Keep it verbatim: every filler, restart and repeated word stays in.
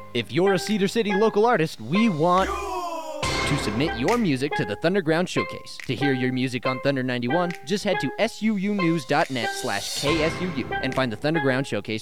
If you're a Cedar City local artist, we want to submit your music to the Thunderground Showcase. To hear your music on Thunder ninety-one, just head to suunews.net slash KSUU and find the Thunderground Showcase